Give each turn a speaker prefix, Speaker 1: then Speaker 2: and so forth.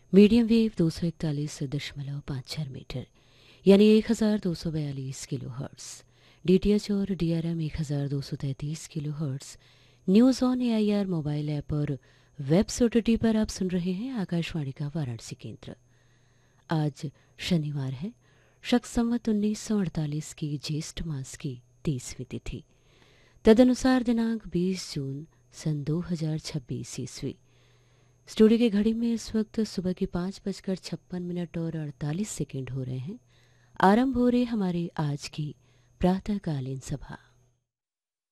Speaker 1: Medium wave 241.54 metre यानी 1242 kilo hertz. DTH और DRM 1233 kilo hertz. News on AIR mobile app और web OTT पर आप सुन रहे हैं आकाशवाणी का वाराणसी केंद्र। आज शनिवार है, शक संवत 1948 की ज्येष्ठ मास की 30वीं तिथि, तदनुसार दिनांक 20 जून सन 2026 ईस्वी। स्टूडियो की घड़ी में इस वक्त सुबह के 5:56 और 48 सेकंड हो रहे हैं। आरंभ हो रही हमारी आज की प्रातःकालीन सभा।